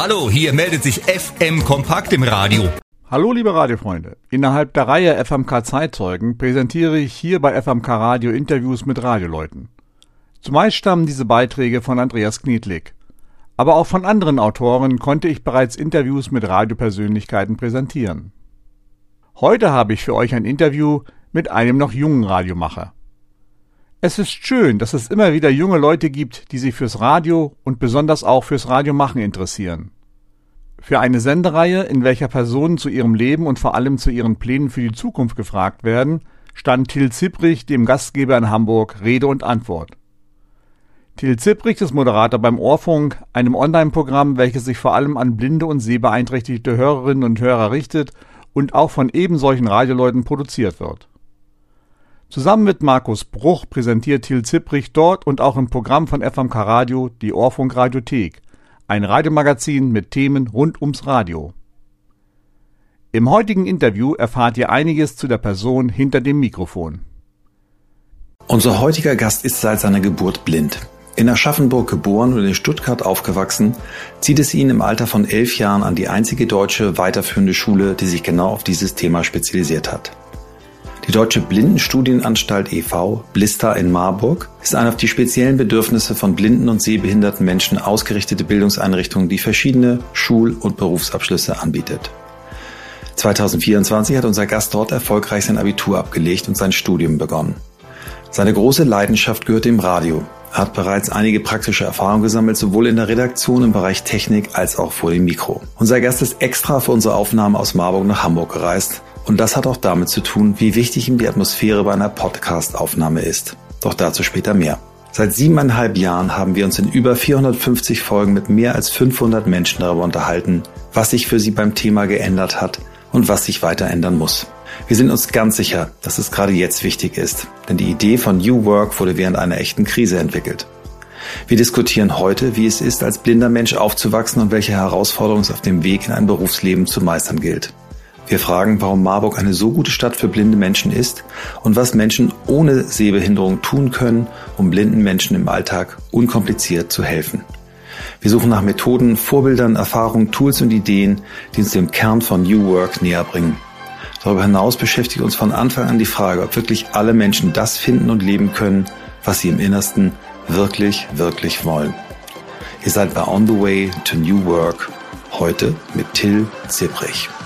Hallo, hier meldet sich FM Kompakt im Radio. Hallo liebe Radiofreunde, innerhalb der Reihe FMK Zeitzeugen präsentiere ich hier bei FMK Radio Interviews mit Radioleuten. Zumeist stammen diese Beiträge von Andreas Knietlig. Aber auch von anderen Autoren konnte ich bereits Interviews mit Radiopersönlichkeiten präsentieren. Heute habe ich für euch ein Interview mit einem noch jungen Radiomacher. Es ist schön, dass es immer wieder junge Leute gibt, die sich fürs Radio und besonders auch fürs Radiomachen interessieren. Für eine Sendereihe, in welcher Personen zu ihrem Leben und vor allem zu ihren Plänen für die Zukunft gefragt werden, stand Till Zipprich dem Gastgeber in Hamburg Rede und Antwort. Till Zipprich ist Moderator beim Ohrfunk, einem Online-Programm, welches sich vor allem an blinde und sehbeeinträchtigte Hörerinnen und Hörer richtet und auch von ebensolchen Radioleuten produziert wird. Zusammen mit Markus Bruch präsentiert Till Zipprich dort und auch im Programm von FMK Radio die Ohrfunk-Radiothek, ein Radiomagazin mit Themen rund ums Radio. Im heutigen Interview erfahrt ihr einiges zu der Person hinter dem Mikrofon. Unser heutiger Gast ist seit seiner Geburt blind. In Aschaffenburg geboren und in Stuttgart aufgewachsen, zieht es ihn im Alter von 11 Jahren an die einzige deutsche weiterführende Schule, die sich genau auf dieses Thema spezialisiert hat. Die Deutsche Blindenstudienanstalt e.V., Blista in Marburg, ist eine auf die speziellen Bedürfnisse von blinden und sehbehinderten Menschen ausgerichtete Bildungseinrichtung, die verschiedene Schul- und Berufsabschlüsse anbietet. 2024 hat unser Gast dort erfolgreich sein Abitur abgelegt und sein Studium begonnen. Seine große Leidenschaft gehört dem Radio. Er hat bereits einige praktische Erfahrungen gesammelt, sowohl in der Redaktion im Bereich Technik als auch vor dem Mikro. Unser Gast ist extra für unsere Aufnahme aus Marburg nach Hamburg gereist und das hat auch damit zu tun, wie wichtig ihm die Atmosphäre bei einer Podcast-Aufnahme ist. Doch dazu später mehr. Seit 7,5 Jahren haben wir uns in über 450 Folgen mit mehr als 500 Menschen darüber unterhalten, was sich für sie beim Thema geändert hat und was sich weiter ändern muss. Wir sind uns ganz sicher, dass es gerade jetzt wichtig ist, denn die Idee von New Work wurde während einer echten Krise entwickelt. Wir diskutieren heute, wie es ist, als blinder Mensch aufzuwachsen und welche Herausforderungen es auf dem Weg in ein Berufsleben zu meistern gilt. Wir fragen, warum Marburg eine so gute Stadt für blinde Menschen ist und was Menschen ohne Sehbehinderung tun können, um blinden Menschen im Alltag unkompliziert zu helfen. Wir suchen nach Methoden, Vorbildern, Erfahrungen, Tools und Ideen, die uns dem Kern von New Work näher bringen. Darüber hinaus beschäftigt uns von Anfang an die Frage, ob wirklich alle Menschen das finden und leben können, was sie im Innersten wirklich, wirklich wollen. Ihr seid bei On the Way to New Work, heute mit Till Zipprich.